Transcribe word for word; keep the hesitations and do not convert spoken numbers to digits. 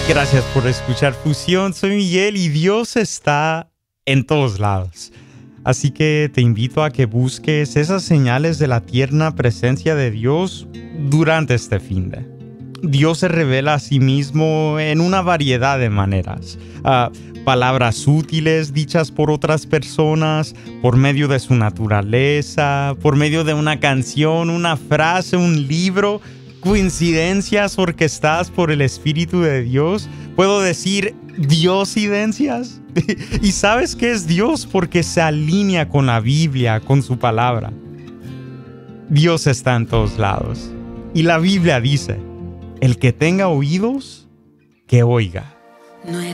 Gracias por escuchar Fusión. Soy Miguel y Dios está en todos lados. Así que te invito a que busques esas señales de la tierna presencia de Dios durante este finde. Dios se revela a sí mismo en una variedad de maneras. Uh, palabras útiles dichas por otras personas, por medio de su naturaleza, por medio de una canción, una frase, un libro, coincidencias orquestadas por el Espíritu de Dios. Puedo decir diosidencias. ¿Y sabes qué es Dios? Porque se alinea con la Biblia, con su palabra. Dios está en todos lados. Y la Biblia dice: el que tenga oídos, que oiga. No era